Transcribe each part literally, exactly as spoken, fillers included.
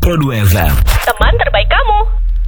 Pro dua F M, teman terbaik kamu.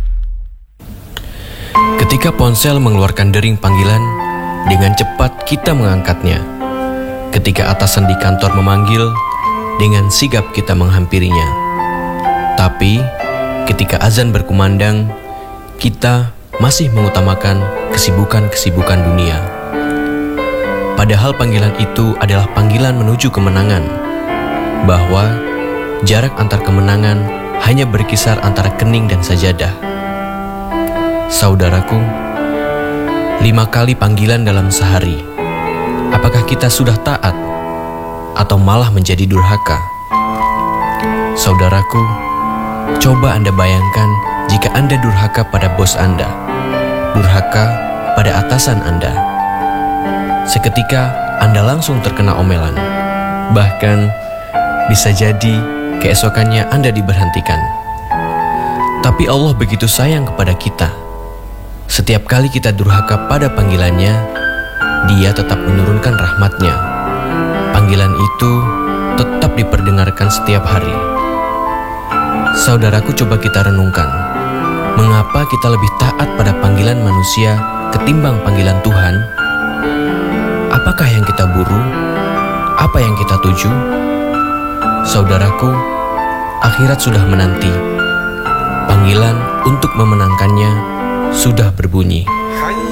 Ketika ponsel mengeluarkan dering panggilan, dengan cepat kita mengangkatnya. Ketika atasan di kantor memanggil, dengan sigap kita menghampirinya. Tapi, ketika azan berkumandang, kita masih mengutamakan kesibukan-kesibukan dunia. Padahal panggilan itu adalah panggilan menuju kemenangan, bahwa jarak antar kemenangan hanya berkisar antara kening dan sajadah. Saudaraku, lima kali panggilan dalam sehari. Apakah kita sudah taat atau malah menjadi durhaka? Saudaraku, coba Anda bayangkan jika Anda durhaka pada bos Anda, durhaka pada atasan Anda. Seketika Anda langsung terkena omelan. Bahkan bisa jadi keesokannya Anda diberhentikan. Tapi Allah begitu sayang kepada kita. Setiap kali kita durhaka pada panggilannya, Dia tetap menurunkan rahmatnya. Panggilan itu tetap diperdengarkan setiap hari. Saudaraku, coba kita renungkan. Mengapa kita lebih taat pada panggilan manusia ketimbang panggilan Tuhan? Apakah yang kita buru? Apa yang kita tuju? Saudaraku, akhirat sudah menanti. Panggilan untuk memenangkannya sudah berbunyi.